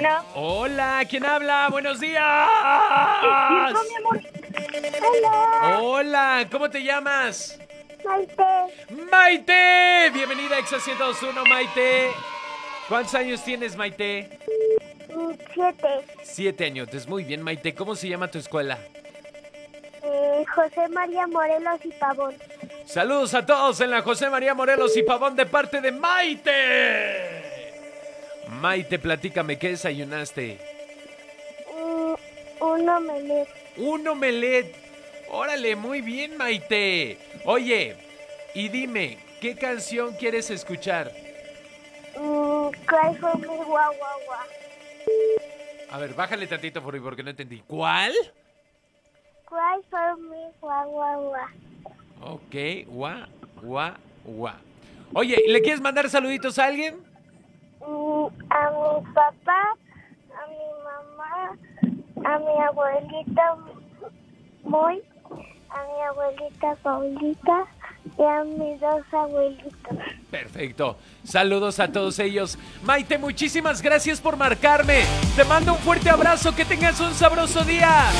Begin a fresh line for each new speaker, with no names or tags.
Bueno.
Hola, ¿quién habla? ¡Buenos días!
Mirko, mi amor. Hola.
Hola, ¿cómo te llamas?
Maite.
¡Maite! Bienvenida a Exa 102.1, Maite. ¿Cuántos años tienes, Maite?
7.
7 años. Muy bien, Maite. ¿Cómo se llama tu escuela?
José María Morelos y Pavón.
Saludos a todos en la José María Morelos y Pavón de parte de Maite. Maite, platícame, ¿qué desayunaste?
Un omelette.
Un omelette. Órale, muy bien, Maite. Oye, y dime, ¿qué canción quieres escuchar?
Cry for me, guau, guau, guau.
A ver, bájale tantito porque no entendí. ¿Cuál?
Cry for me, guau, guau, guau.
Ok, guá. Oye, ¿le quieres mandar saluditos a alguien?
A mi papá, a mi mamá, a mi abuelita Moy, a mi abuelita Paulita y a mis 2 abuelitos.
Perfecto. Saludos a todos ellos. Maite, muchísimas gracias por marcarme. Te mando un fuerte abrazo. Que tengas un sabroso día.